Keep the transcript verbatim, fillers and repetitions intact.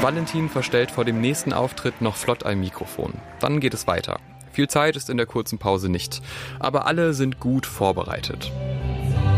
Valentin verstellt vor dem nächsten Auftritt noch flott ein Mikrofon. Dann geht es weiter. Viel Zeit ist in der kurzen Pause nicht, aber alle sind gut vorbereitet.